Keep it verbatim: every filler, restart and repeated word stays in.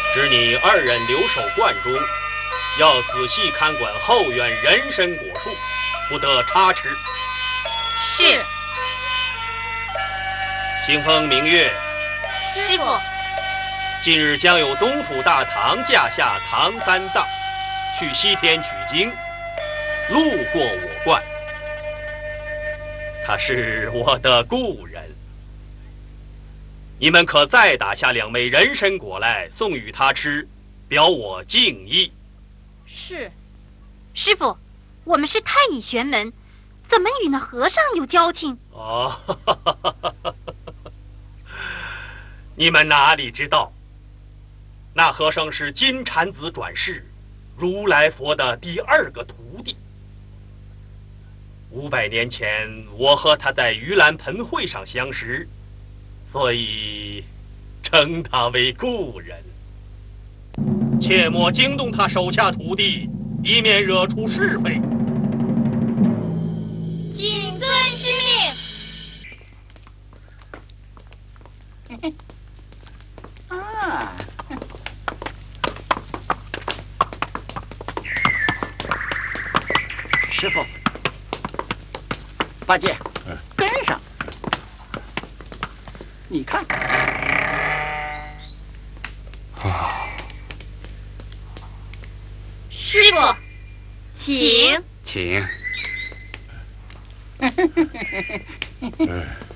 只你二人留守观中，要仔细看管后院人参果树，不得差池。 是。 清风明月， 师傅， 近日将有东土大唐驾下唐三藏去西天取经，路过我观。他是我的故人，你们可再打下两枚人参果来送与他吃，表我敬意。 是。师傅，我们是太乙玄门，怎么与那和尚有交情？ 哦，你们哪里知道，那和尚是金蝉子转世，如来佛的第二个徒弟。五百年前，我和他在盂兰盆会上相识，所以称他为故人。切莫惊动他手下徒弟，以免惹出是非。 谨遵师命。 啊！师傅。八戒，跟上！你看， 啊， 师傅，请， 请。 嗯